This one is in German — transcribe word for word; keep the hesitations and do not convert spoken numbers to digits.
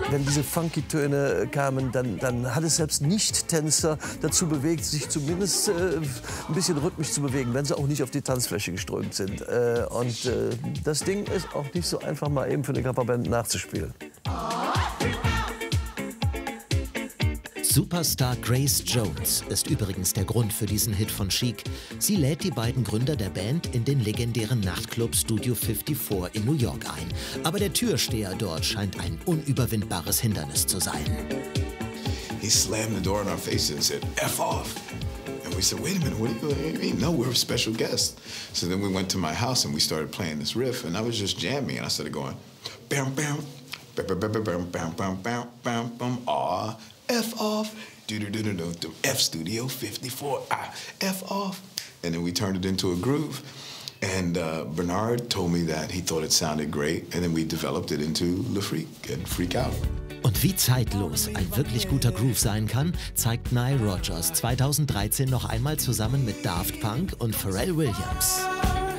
wenn diese Funky-Töne kamen, dann, dann hat es selbst Nicht-Tänzer dazu bewegt, sich zumindest äh, ein bisschen rhythmisch zu bewegen, wenn sie auch nicht auf die Tanzfläche geströmt sind. Äh, und äh, das Ding ist auch nicht so einfach mal eben für eine Coverband nachzuspielen. Superstar Grace Jones ist übrigens der Grund für diesen Hit von Chic. Sie lädt die beiden Gründer der Band in den legendären Nachtclub Studio fifty-four in New York ein. Aber der Türsteher dort scheint ein unüberwindbares Hindernis zu sein. He slammed the door in our faces and said, F off. And we said, wait a minute, what do you mean? No, we're special guests. So then we went to my house and we started playing this riff, and I was just jamming, and I started going, bam, bam, bam, bam, bam, bam, bam, bam, bam, bam, bam, ah. F off, do do do do do do. F Studio fifty-four, ah, F off, and then we turned it into a groove. And uh, Bernard told me that he thought it sounded great, and then we developed it into Le Freak and Freak Out. Und wie zeitlos ein wirklich guter Groove sein kann, zeigt Nile Rodgers zweitausenddreizehn noch einmal zusammen mit Daft Punk und Pharrell Williams.